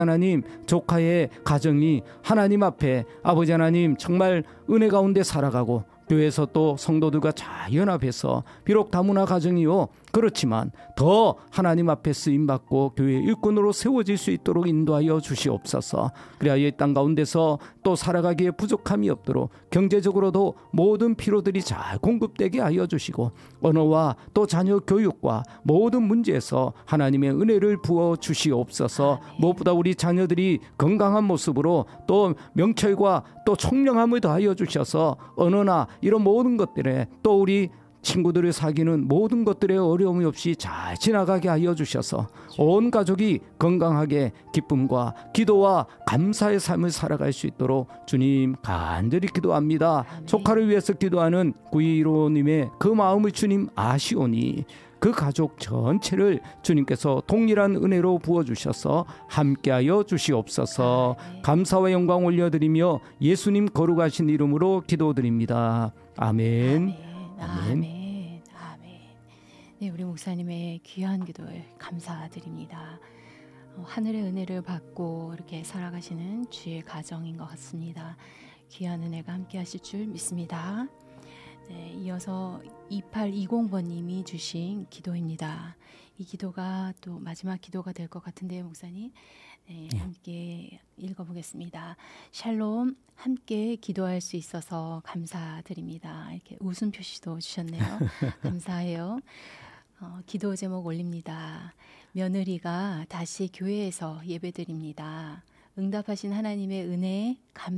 하나님, 조카의 가정이 하나님 앞에 아버지 하나님 정말 은혜 가운데 살아가고 교회에서 또 성도들과 잘 연합해서 비록 다문화 가정이요 그렇지만 더 하나님 앞에 쓰임받고 교회 일꾼으로 세워질 수 있도록 인도하여 주시옵소서. 그래야 이 땅 가운데서 또 살아가기에 부족함이 없도록 경제적으로도 모든 필요들이 잘 공급되게 하여 주시고 언어와 또 자녀 교육과 모든 문제에서 하나님의 은혜를 부어 주시옵소서. 무엇보다 우리 자녀들이 건강한 모습으로 또 명철과 또 총명함을 더하여 주셔서 언어나 이런 모든 것들에 또 우리 친구들을 사귀는 모든 것들에 어려움이 없이 잘 지나가게 하여 주셔서 온 가족이 건강하게 기쁨과 기도와 감사의 삶을 살아갈 수 있도록 주님 간절히 기도합니다. 조카를 위해서 기도하는 915님의 그 마음을 주님 아시오니 그 가족 전체를 주님께서 동일한 은혜로 부어주셔서 함께하여 주시옵소서. 감사와 영광 올려드리며 예수님 거룩하신 이름으로 기도드립니다. 아멘. 아멘. 네, 우리 목사님의 귀한 기도에 감사드립니다. 하늘의 은혜를 받고 이렇게 살아가시는 주의 가정인 것 같습니다. 귀한 은혜가 함께 하실 줄 믿습니다. 네, 이어서 2820번님이 주신 기도입니다. 이 기도가 또 마지막 기도가 될 것 같은데요, 목사님. 네, 함께 읽어보겠습니다. 샬롬, 함께 기도할 수 있어서 감사드립니다. 이렇게 웃음 표시도 주셨네요. 감사해요. 기도 제목 올립니다. 며느리가 다시 교회에서 예배드립니다. 응답하신 하나님의 은혜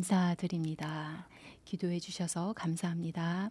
감사드립니다. 기도해 주셔서 감사합니다.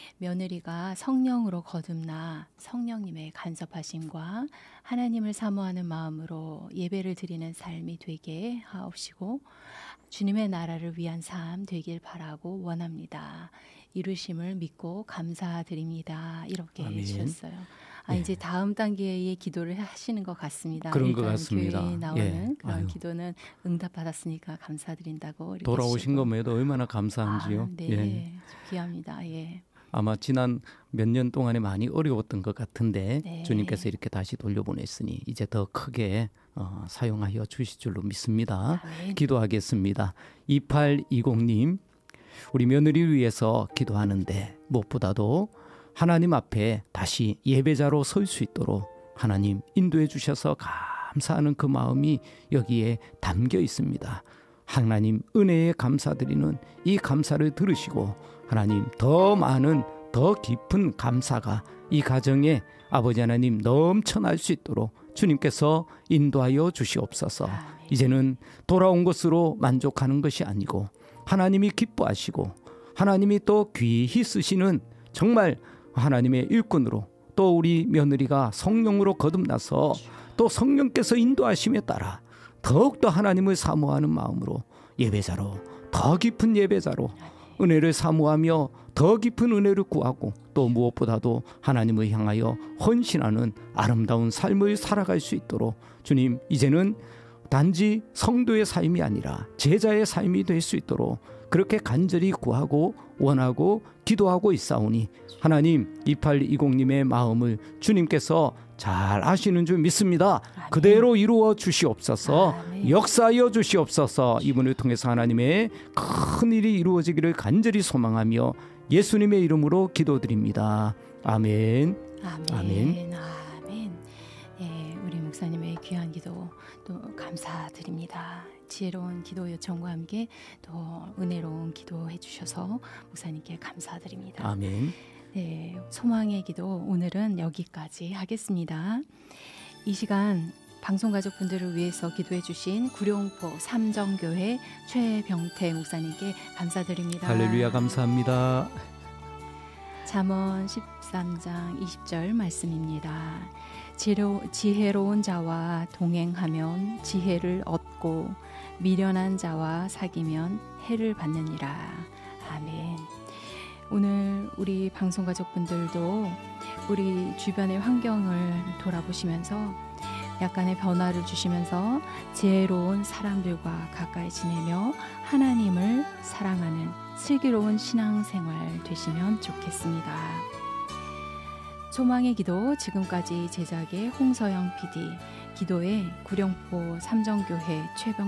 며느리가 성령으로 거듭나 성령님의 간섭하심과 하나님을 사모하는 마음으로 예배를 드리는 삶이 되게 하옵시고 주님의 나라를 위한 삶 되길 바라고 원합니다. 이루심을 믿고 감사드립니다. 이렇게 해주셨어요. 이제 다음 단계의 기도를 하시는 것 같습니다. 그런 것 같습니다. 교회에 나오는 그런 기도는 응답받았으니까 감사드린다고 이렇게 돌아오신 것에도 얼마나 감사한지요. 네, 귀합니다. 아마 지난 몇 년 동안에 많이 어려웠던 것 같은데 주님께서 이렇게 다시 돌려보냈으니 이제 더 크게 사용하여 주실 줄로 믿습니다. 기도하겠습니다. 2820님, 우리 며느리를 위해서 기도하는데 무엇보다도 하나님 앞에 다시 예배자로 설 수 있도록 하나님 인도해 주셔서 감사하는 그 마음이 여기에 담겨 있습니다. 하나님 은혜에 감사드리는 이 감사를 들으시고 하나님 더 많은 더 깊은 감사가 이 가정에 아버지 하나님 넘쳐날 수 있도록 주님께서 인도하여 주시옵소서. 이제는 돌아온 것으로 만족하는 것이 아니고 하나님이 기뻐하시고 하나님이 또 귀히 쓰시는 정말 하나님의 일꾼으로 또 우리 며느리가 성령으로 거듭나서 또 성령께서 인도하심에 따라 더욱더 하나님을 사모하는 마음으로 예배자로 더 깊은 예배자로 은혜를 사모하며 더 깊은 은혜를 구하고 또 무엇보다도 하나님을 향하여 헌신하는 아름다운 삶을 살아갈 수 있도록 주님 이제는 단지 성도의 삶이 아니라 제자의 삶이 될 수 있도록 그렇게 간절히 구하고 원하고 기도하고 있사오니 하나님 2820님의 마음을 주님께서 잘 아시는 줄 믿습니다. 아멘. 그대로 이루어 주시옵소서. 아멘. 역사하여 주시옵소서. 이분을 통해서 하나님의 큰 일이 이루어지기를 간절히 소망하며 예수님의 이름으로 기도드립니다. 아멘. 아멘. 아멘. 예, 우리 목사님의 귀한 기도 또 감사드립니다. 지혜로운 기도 요청과 함께 또 은혜로운 기도해 주셔서 목사님께 감사드립니다. 아멘. 네, 소망의 기도 오늘은 여기까지 하겠습니다. 이 시간 방송가족분들을 위해서 기도해 주신 구룡포 삼정교회 최병태 목사님께 감사드립니다. 할렐루야 감사합니다. 잠언 13장 20절 말씀입니다. 지혜로운 자와 동행하면 지혜를 얻고 미련한 자와 사귀면 해를 받느니라. 아멘. 오늘 우리 방송가족분들도 우리 주변의 환경을 돌아보시면서 약간의 변화를 주시면서 지혜로운 사람들과 가까이 지내며 하나님을 사랑하는 슬기로운 신앙생활 되시면 좋겠습니다. 소망의 기도 지금까지 제작의 홍서영 PD 기도에 구룡포 삼정교회 최병